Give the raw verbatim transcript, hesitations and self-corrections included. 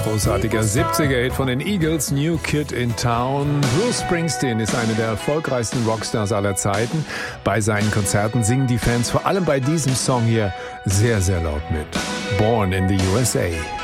Großartiger siebziger-Hit von den Eagles, New Kid in Town. Bruce Springsteen ist einer der erfolgreichsten Rockstars aller Zeiten. Bei seinen Konzerten singen die Fans vor allem bei diesem Song hier sehr, sehr laut mit. Born in the U S A.